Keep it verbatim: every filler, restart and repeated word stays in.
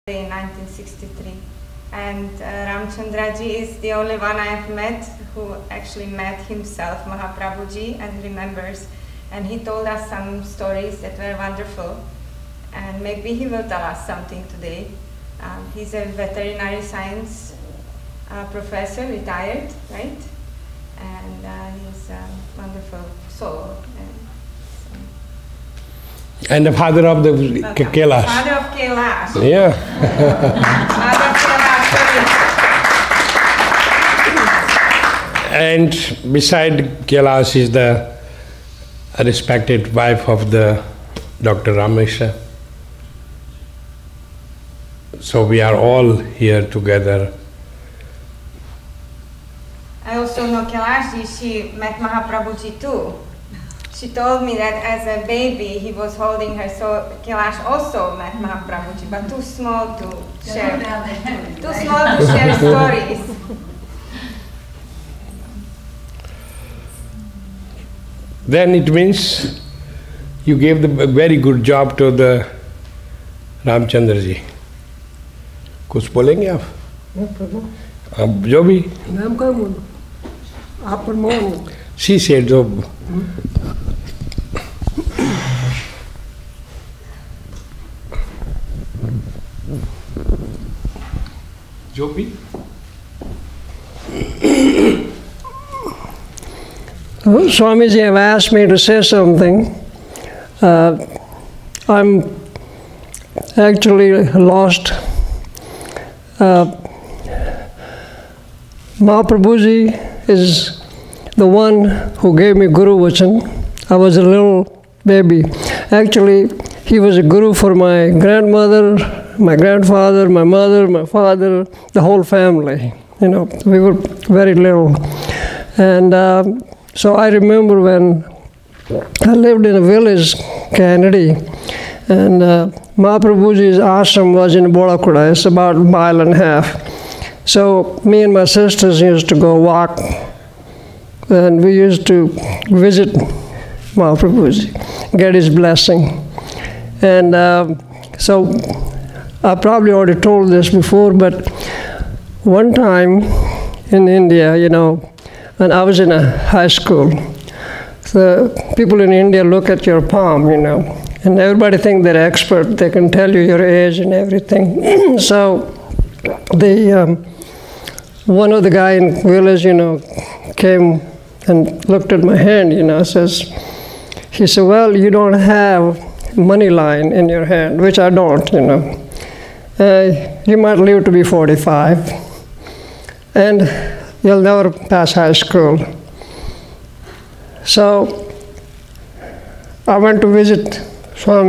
in nineteen sixty-three. And uh, Ramchandraji is the only one I have met who actually met himself, Mahaprabhuji, and remembers. And he told us some stories that were wonderful. And maybe he will tell us something today. Um, he's a veterinary science uh, professor, retired, right? And uh, he's a wonderful soul. And, so. and the father of the okay. Kailash. Father of Kailash. Yeah. Father of Kailash. And beside Kailash is the respected wife of the Doctor Ramesha. So we are all here together. I also know Kailash, she met Mahaprabhuji too. She told me that as a baby he was holding her, so Kailash also met Mahaprabhuji, but too small to share. Too small to share stories. Then it means you gave the very good job to the Ramchandra ji. कुछ बोलेंगे आप? आप जो भी नाम का बोलो आप पर मोहन शी सेड जो जो भी Swamiji have asked me to say something. Uh, I'm actually lost. Uh, Mahaprabhuji is the one who gave me Guru Vachan. I was a little baby. Actually, he was a guru for my grandmother, my grandfather, my mother, my father, the whole family. You know, we were very little. And um, so I remember when I lived in a village, Kennedy, and uh, Mahaprabhuji's ashram was in Bolakuda. It's about a mile and a half. So me and my sisters used to go walk, and we used to visit Mahaprabhuji, get his blessing. And um, so I probably already told this before, but one time in India, you know, when I was in a high school, the people in India look at your palm, you know, and everybody think they're expert. They can tell you your age and everything. So the um, one of the guy in village, you know, came and looked at my hand, you know, says, he said, well, you don't have money line in your hand, which I don't, you know. Uh, you might live to be forty-five, and you'll never pass high school. So I went to visit Swami